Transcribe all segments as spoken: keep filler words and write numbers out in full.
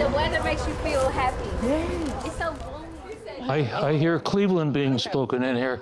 the weather makes you feel happy. Yeah. It's so gloomy. I, I hear Cleveland being spoken in here.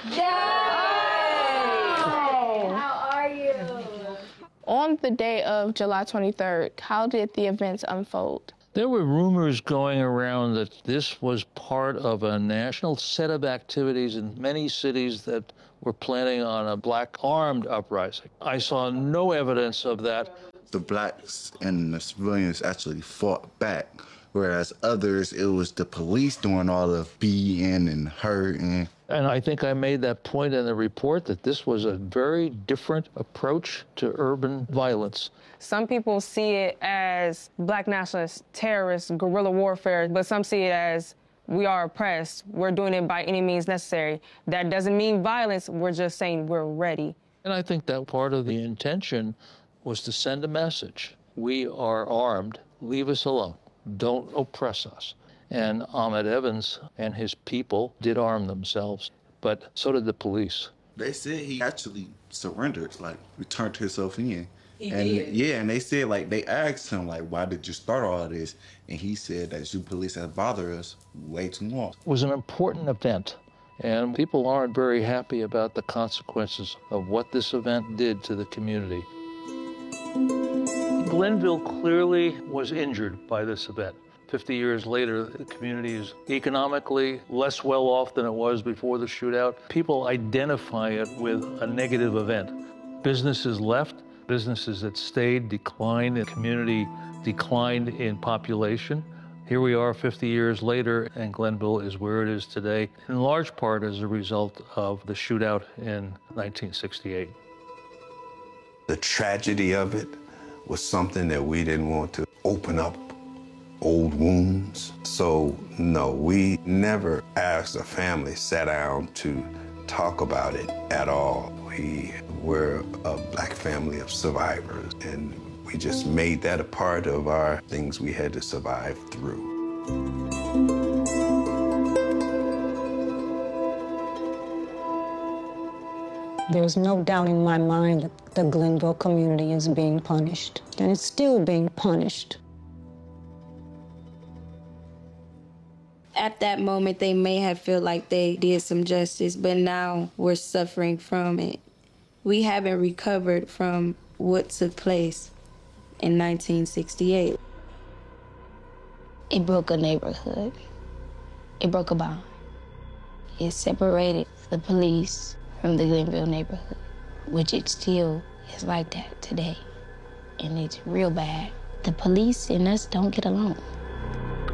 How are you? On the day of July twenty-third, how did the events unfold? There were rumors going around that this was part of a national set of activities in many cities that were planning on a black armed uprising. I saw no evidence of that. The blacks and the civilians actually fought back, whereas others, it was the police doing all the beating and hurting. And I think I made that point in the report that this was a very different approach to urban violence. Some people see it as black nationalist terrorist guerrilla warfare, but some see it as we are oppressed. We're doing it by any means necessary. That doesn't mean violence. We're just saying we're ready. And I think that part of the intention was to send a message. We are armed. Leave us alone. Don't oppress us. And Ahmed Evans and his people did arm themselves, but so did the police. They said he actually surrendered, like returned himself in. He and did. Yeah, and they said, like, they asked him, like, why did you start all this? And he said that you police have bothered us way too long. It was an important event, and people aren't very happy about the consequences of what this event did to the community. Glenville clearly was injured by this event. fifty years later, the community is economically less well off than it was before the shootout. People identify it with a negative event. Businesses left, businesses that stayed declined, the community declined in population. Here we are fifty years later, and Glenville is where it is today, in large part as a result of the shootout in nineteen sixty-eight. The tragedy of it was something that we didn't want to open up old wounds. So, no, we never asked a family, sat down to talk about it at all. We were a black family of survivors, and we just made that a part of our things we had to survive through. There's no doubt in my mind that the Glenville community is being punished, and it's still being punished. At that moment, they may have felt like they did some justice, but now we're suffering from it. We haven't recovered from what took place in nineteen sixty-eight. It broke a neighborhood. It broke a bond. It separated the police from the Glenville neighborhood, which it still is like that today. And it's real bad. The police and us don't get along.